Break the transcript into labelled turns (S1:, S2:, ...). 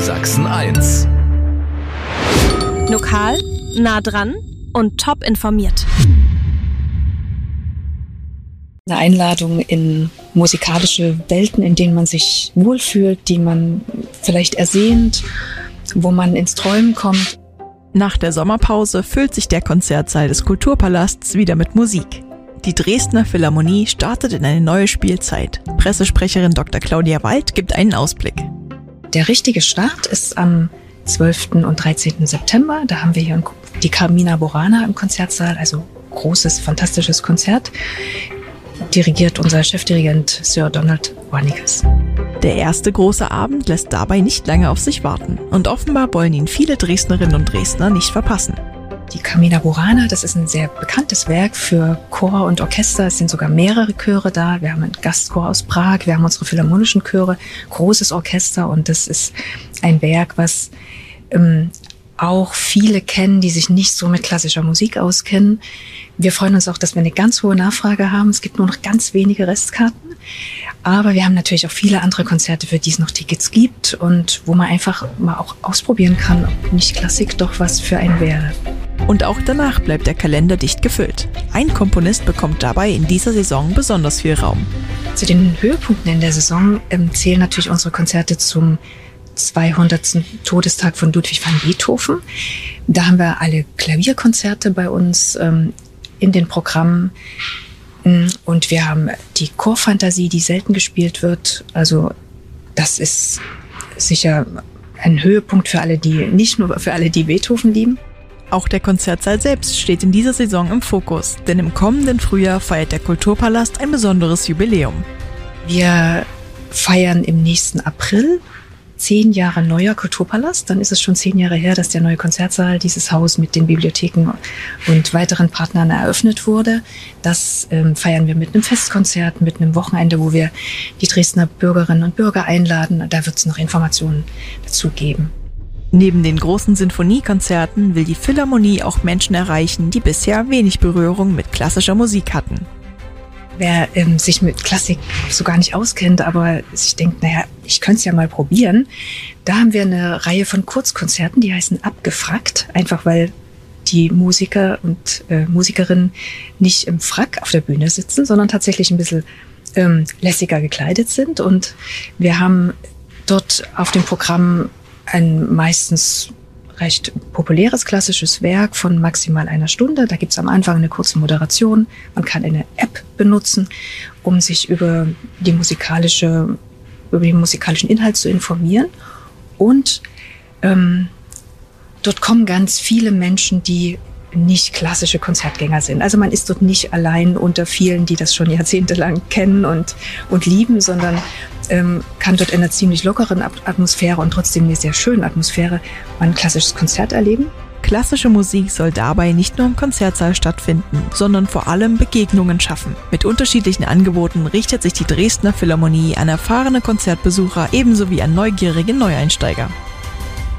S1: Sachsen 1.
S2: Lokal, nah dran und top informiert.
S3: Eine Einladung in musikalische Welten, in denen man sich wohlfühlt, die man vielleicht ersehnt, wo man ins Träumen kommt.
S4: Nach der Sommerpause füllt sich der Konzertsaal des Kulturpalasts wieder mit Musik. Die Dresdner Philharmonie startet in eine neue Spielzeit. Pressesprecherin Dr. Claudia Wald gibt einen Ausblick.
S3: Der richtige Start ist am 12. und 13. September. Da haben wir hier die Carmina Burana im Konzertsaal, also großes, fantastisches Konzert. Dirigiert unser Chefdirigent Sir Donald Warnicus.
S4: Der erste große Abend lässt dabei nicht lange auf sich warten. Und offenbar wollen ihn viele Dresdnerinnen und Dresdner nicht verpassen.
S3: Die Carmina Burana, das ist ein sehr bekanntes Werk für Chor und Orchester. Es sind sogar mehrere Chöre da. Wir haben einen Gastchor aus Prag, wir haben unsere philharmonischen Chöre, großes Orchester. Und das ist ein Werk, was auch viele kennen, die sich nicht so mit klassischer Musik auskennen. Wir freuen uns auch, dass wir eine ganz hohe Nachfrage haben. Es gibt nur noch ganz wenige Restkarten. Aber wir haben natürlich auch viele andere Konzerte, für die es noch Tickets gibt und wo man einfach mal auch ausprobieren kann, ob nicht Klassik doch was für einen wäre.
S4: Und auch danach bleibt der Kalender dicht gefüllt. Ein Komponist bekommt dabei in dieser Saison besonders viel Raum.
S3: Zu den Höhepunkten in der Saison zählen natürlich unsere Konzerte zum 200. Todestag von Ludwig van Beethoven. Da haben wir alle Klavierkonzerte bei uns in den Programmen. Und wir haben die Chorfantasie, die selten gespielt wird. Also das ist sicher ein Höhepunkt für alle, die nicht nur für alle, die Beethoven lieben.
S4: Auch der Konzertsaal selbst steht in dieser Saison im Fokus, denn im kommenden Frühjahr feiert der Kulturpalast ein besonderes Jubiläum.
S3: Wir feiern im nächsten April 10 Jahre neuer Kulturpalast. Dann ist es schon 10 Jahre her, dass der neue Konzertsaal, dieses Haus mit den Bibliotheken und weiteren Partnern eröffnet wurde. Das feiern wir mit einem Festkonzert, mit einem Wochenende, wo wir die Dresdner Bürgerinnen und Bürger einladen. Da wird es noch Informationen dazu geben.
S4: Neben den großen Sinfoniekonzerten will die Philharmonie auch Menschen erreichen, die bisher wenig Berührung mit klassischer Musik hatten.
S3: Wer sich mit Klassik so gar nicht auskennt, aber sich denkt, naja, ich könnte es ja mal probieren, da haben wir eine Reihe von Kurzkonzerten, die heißen Abgefrackt, einfach weil die Musiker und Musikerinnen nicht im Frack auf der Bühne sitzen, sondern tatsächlich ein bisschen lässiger gekleidet sind. Und wir haben dort auf dem Programm ein meistens recht populäres klassisches Werk von maximal 1 Stunde. Da gibt es am Anfang eine kurze Moderation. Man kann eine App benutzen, um sich über den musikalischen Inhalt zu informieren. Und dort kommen ganz viele Menschen, die nicht klassische Konzertgänger sind. Also man ist dort nicht allein unter vielen, die das schon jahrzehntelang kennen und lieben, sondern kann dort in einer ziemlich lockeren Atmosphäre und trotzdem eine sehr schöne Atmosphäre ein klassisches Konzert erleben.
S4: Klassische Musik soll dabei nicht nur im Konzertsaal stattfinden, sondern vor allem Begegnungen schaffen. Mit unterschiedlichen Angeboten richtet sich die Dresdner Philharmonie an erfahrene Konzertbesucher ebenso wie an neugierige Neueinsteiger.